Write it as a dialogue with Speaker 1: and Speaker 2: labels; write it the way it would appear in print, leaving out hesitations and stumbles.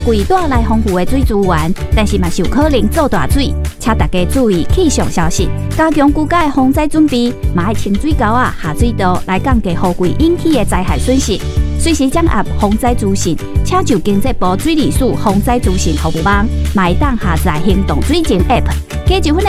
Speaker 1: 贵带来丰富的水资源，但是嘛是有可能做大水，请大家注意气象消息，加强居家的防灾准备，嘛要清水沟啊、下水道来降低雨季引起的灾害损失。随时掌握防灾资讯，请就经济部水利署防灾资讯服务网，嘛会当下载行动水情 App， 加一份